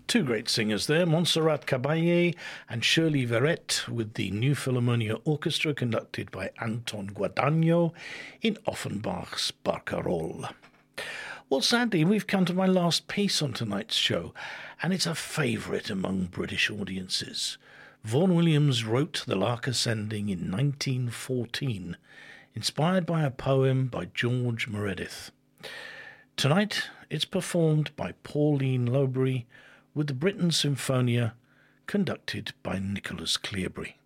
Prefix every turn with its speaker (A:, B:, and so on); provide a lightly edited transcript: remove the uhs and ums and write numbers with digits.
A: Two great singers there, Montserrat Caballé and Shirley Verrett, with the New Philharmonia Orchestra conducted by Anton Guadagno in Offenbach's Barcarolle. Well, sadly, we've come to my last piece on tonight's show, and it's a favourite among British audiences. Vaughan Williams wrote The Lark Ascending in 1914, inspired by a poem by George Meredith. Tonight, it's performed by Pauline Lowbury, with the Britten Symphonia, conducted by Nicholas Cleobury.